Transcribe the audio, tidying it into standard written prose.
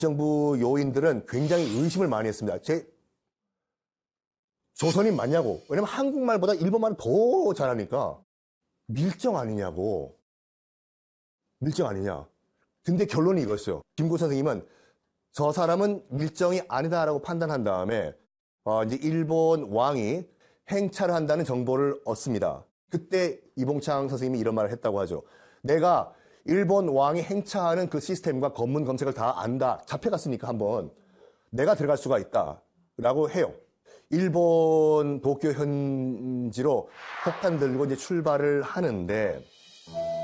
정부 요인들은 굉장히 의심을 많이 했습니다. 조선인 맞냐고. 왜냐면 한국말보다 일본말을 더 잘하니까. 밀정 아니냐고. 밀정 아니냐. 근데 결론이 이거였어요. 김구 선생님은 저 사람은 밀정이 아니다라고 판단한 다음에 이제 일본 왕이 행차를 한다는 정보를 얻습니다. 그때 이봉창 선생님이 이런 말을 했다고 하죠. 내가 일본 왕이 행차하는 그 시스템과 검문 검색을 다 안다. 잡혀갔으니까 한번 내가 들어갈 수가 있다라고 해요. 일본 도쿄 현지로 폭탄 들고 이제 출발을 하는데